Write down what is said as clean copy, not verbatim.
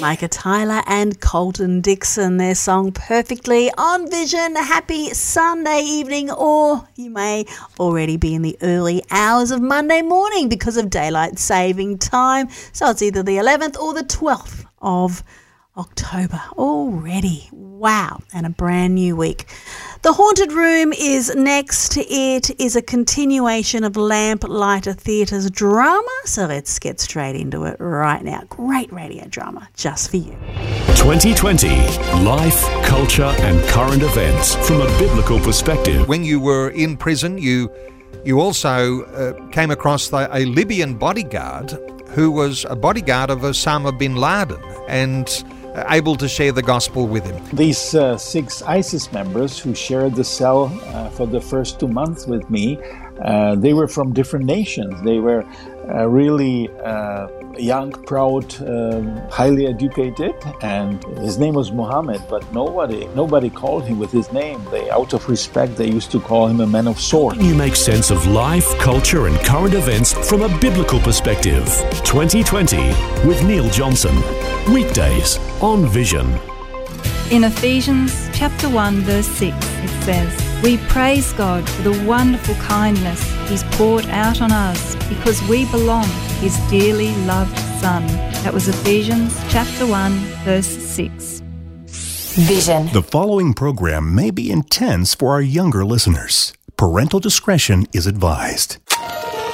Micah Tyler and Colton Dixon, their song Perfectly on Vision. Happy Sunday evening, or you may already be in the early hours of Monday morning because of daylight saving time. So it's either the 11th or the 12th of October already. Wow, and a brand new week. The Haunted Room is next. It is a continuation of Lamplighter Theatre's drama, so let's get straight into it right now. Great radio drama just for you. 2020, life, culture and current events from a biblical perspective. When you were in prison, you also came across a Libyan bodyguard who was a bodyguard of Osama bin Laden and able to share the gospel with him. These 6 ISIS members who shared the cell for the first 2 months with me, they were from different nations. They were really young, proud, highly educated, and his name was Muhammad, but nobody called him with his name. Out of respect, they used to call him a man of sword. You make sense of life, culture and current events from a biblical perspective. 2020 with Neil Johnson. Weekdays on Vision. In Ephesians chapter 1 verse 6 it says, "We praise God for the wonderful kindness He's poured out on us because we belong to His dearly loved Son." That was Ephesians chapter 1 verse 6. Vision. The following program may be intense for our younger listeners. Parental discretion is advised.